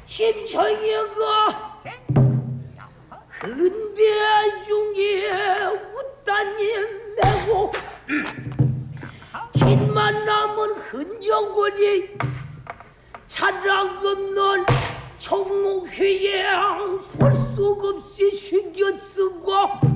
심청이가 근대 중에 웃다님 매고 긴만 남은 흔적거리 자랑 없는 총목회양 볼 수 없이 쉬겨 쓰고